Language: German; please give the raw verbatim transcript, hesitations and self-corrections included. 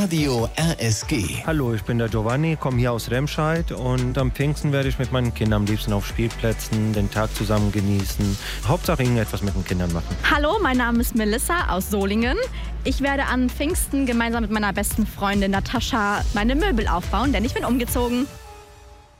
Radio R S G. Hallo, ich bin der Giovanni, komme hier aus Remscheid und am Pfingsten werde ich mit meinen Kindern am liebsten auf Spielplätzen den Tag zusammen genießen. Hauptsache irgendetwas mit den Kindern machen. Hallo, mein Name ist Melissa aus Solingen. Ich werde an Pfingsten gemeinsam mit meiner besten Freundin Natascha meine Möbel aufbauen, denn ich bin umgezogen.